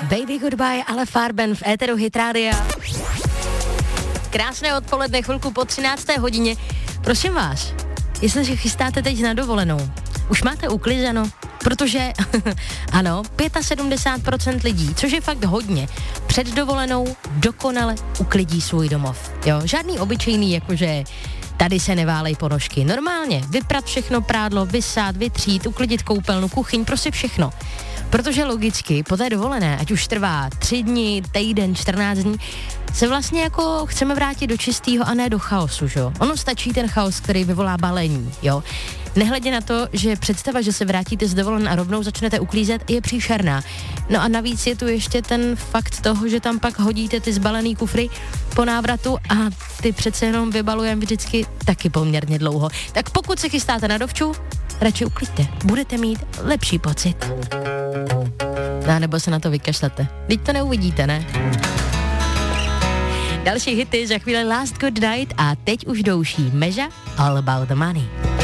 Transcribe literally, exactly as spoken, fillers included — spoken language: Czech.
Baby Goodbye, ale Farben v éteru Hit Rádia. Krásné odpoledne, chvilku po třinácté hodině. Prosím vás, jestli se chystáte teď na dovolenou, už máte uklizeno? Protože, ano, sedmdesát pět procent lidí, což je fakt hodně, před dovolenou dokonale uklidí svůj domov. Jo, žádný obyčejný, jakože tady se neválej ponožky. Normálně, vyprat všechno prádlo, vysát, vytřít, uklidit koupelnu, kuchyň, prostě všechno. Protože logicky po té dovolené, ať už trvá tři dny, týden, čtrnáct dní, se vlastně jako chceme vrátit do čistého a ne do chaosu, jo. Ono stačí ten chaos, který vyvolá balení, jo. Nehledě na to, že představa, že se vrátíte z dovolené a rovnou začnete uklízet, je příšerná. No a navíc je tu ještě ten fakt toho, že tam pak hodíte ty zbalený kufry po návratu a ty přece jenom vybalujeme vždycky taky poměrně dlouho. Tak pokud se chystáte na dovču, radši uklidte. Budete mít lepší pocit. No, nebo se na to vykašlete. Teď to neuvidíte, ne? Další hity za chvíli Last Good Night a teď už douší Meža All About the Money.